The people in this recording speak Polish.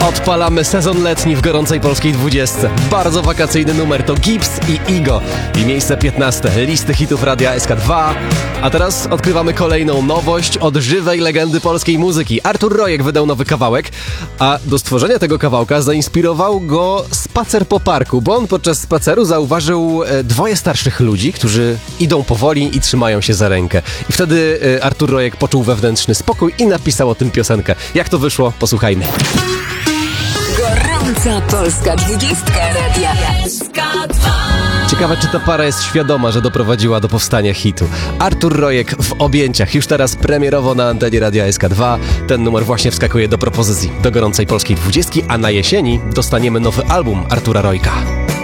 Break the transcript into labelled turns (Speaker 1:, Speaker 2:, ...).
Speaker 1: Odpalamy sezon letni w gorącej polskiej 20. Bardzo wakacyjny numer to Gibbs i Igo. I miejsce 15. Listy hitów Radia SK2. A teraz odkrywamy kolejną nowość od żywej legendy polskiej muzyki. Artur Rojek wydał nowy kawałek, a do stworzenia tego kawałka zainspirował go spacer po parku, bo on podczas spaceru zauważył dwoje starszych ludzi, którzy idą powoli i trzymają się za rękę. I wtedy Artur Rojek poczuł wewnętrzny spokój i napisał o tym piosenkę. Jak to wyszło? Posłuchajmy.
Speaker 2: Gorąca polska 20 Radia SK2.
Speaker 1: Ciekawe, czy ta para jest świadoma, że doprowadziła do powstania hitu. Artur Rojek w objęciach. Już teraz premierowo na antenie Radia SK2. Ten numer właśnie wskakuje do propozycji do gorącej polskiej 20, a na jesieni dostaniemy nowy album Artura Rojka.